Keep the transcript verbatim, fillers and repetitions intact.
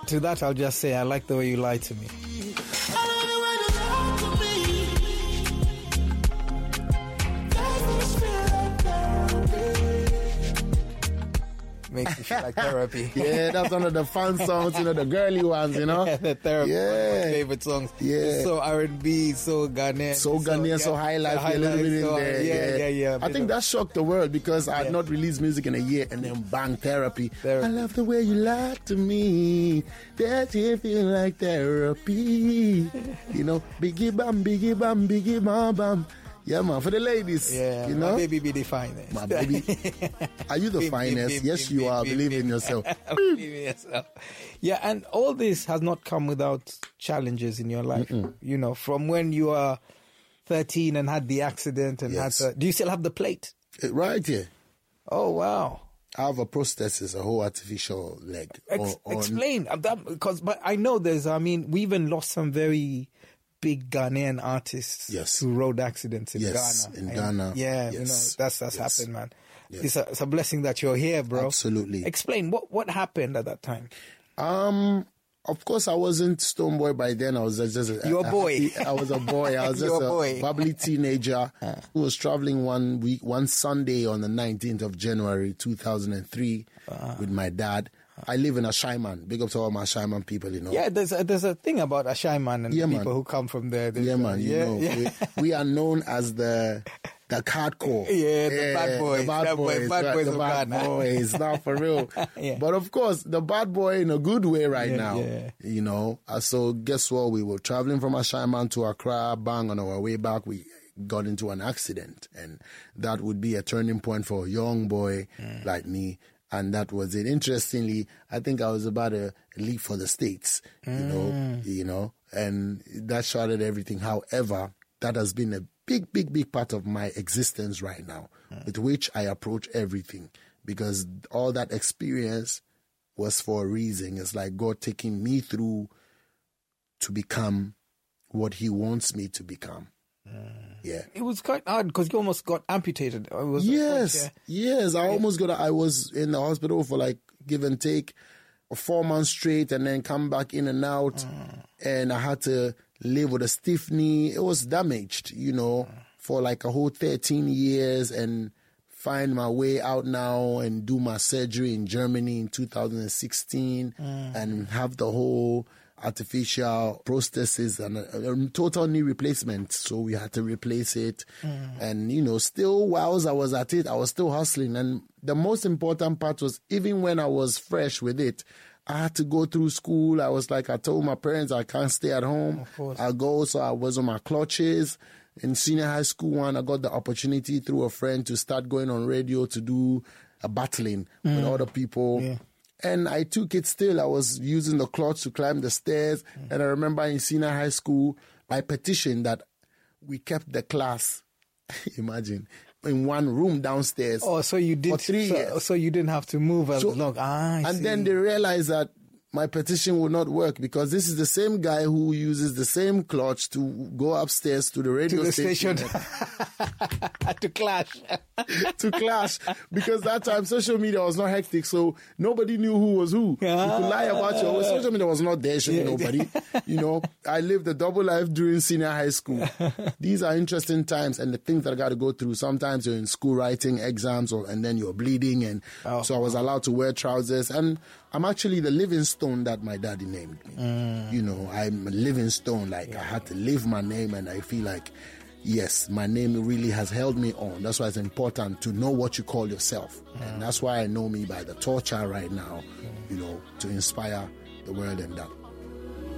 to that, I'll just say, I like the way you lie to me. Makes me feel like therapy. Yeah, that's one of the fun songs, you know, the girly ones, you know. Yeah, the therapy. Yeah. One of my favorite songs. Yeah. It's so R and B, so Ghanaian. So Ghanaian, yeah, so high life, high a little life, bit in so, there. Yeah, yeah, yeah. I think that shocked the world because I had Yeah. not released music in a year and then bang, therapy. Therapy. I love the way you lie to me. That you feel like therapy. You know, biggie bam, biggie bam, biggie bam bam. Yeah, man, for the ladies. Yeah, you know? my baby be the finest. My baby. Are you the Beep, beep, finest? beep, Yes, beep, you beep, are. beep, Believe beep. in yourself. Believe in yourself. Yeah, and all this has not come without challenges in your life. Mm-mm. You know, from when you are thirteen and had the accident and Yes. had to, do you still have the plate? Uh, Right here. Oh, wow. I have a prosthesis, a whole artificial leg. Ex- on- on- explain. Uh, that- Because but I know there's, I mean, we even lost some very big Ghanaian artists Yes. to road accidents in Yes, Ghana. in And Ghana. Yeah, you know, Yes. that's that's Yes. happened, man. Yes. It's, a, it's a blessing that you're here, bro. Absolutely. Explain what what happened at that time. Um, of course, I wasn't Stonebwoy by then. I was just, just a, You're a boy. I, I was a boy. I was just You're a a boy. bubbly teenager who was traveling one week, one Sunday on the nineteenth of January, two thousand three, with my dad. I live in Ashaiman. Big up to all my Ashaiman people, you know. Yeah, there's a, there's a thing about Ashaiman and Yeah, the man. people who come from there. There's Yeah, a- man. You yeah, know, yeah. We, we are known as the the hardcore. Yeah, the bad boys. The bad That boy- boys. bad right, boys the of bad Ghana. boys. Not for real. Yeah. But of course, the bad boy in a good way right Yeah, now. yeah. You know. Uh, So guess what? We were traveling from Ashaiman to Accra. Bang, on our way back, we got into an accident. And that would be a turning point for a young boy Mm. like me. And that was it. Interestingly, I think I was about to leave for the States, you know, Mm. you know, and that started everything. However, that has been a big, big, big part of my existence right now, Mm. with which I approach everything, because all that experience was for a reason. It's like God taking me through to become what He wants me to become. Yeah. It was quite hard because you almost got amputated. It was Yes, yeah. yes. I almost got. I was in the hospital for like give and take four months straight, and then come back in and out, Mm. and I had to live with a stiff knee. It was damaged, you know, Mm. for like a whole thirteen years, and find my way out now and do my surgery in Germany in two thousand sixteen, Mm. and have the whole artificial prosthesis and a, a total knee replacement. So we had to replace it. Mm. And, you know, still whilst I was at it, I was still hustling. And the most important part was even when I was fresh with it, I had to go through school. I was like, I told my parents I can't stay at home. Of course. I go, so I was on my clutches. In senior high school one, I got the opportunity through a friend to start going on radio to do a battling with other people. Yeah. And I took it still. I was using the clutch to climb the stairs. Mm. And I remember in senior high school, I petitioned that we kept the class, imagine, in one room downstairs. Oh, so you did. For three so, years. so you didn't have to move as So- long. Ah, I and see. then they realized that my petition would not work because this is the same guy who uses the same clutch to go upstairs to the radio to the station, station to clash. to clash, because that time social media was not hectic, so nobody knew who was who. You could lie about your social media was not there, showing Yeah. nobody. You know, I lived a double life during senior high school. These are interesting times, and the things that I got to go through. Sometimes you're in school writing exams, or and then you're bleeding, and Oh. so I was allowed to wear trousers, and I'm actually the living stone that my daddy named me. Mm. You know, I'm a living stone. Like I had to live my name, and I feel like, yes, my name really has held me on. That's why it's important to know what you call yourself. Mm. And that's why I know me by the torture right now, you know, to inspire the world and that.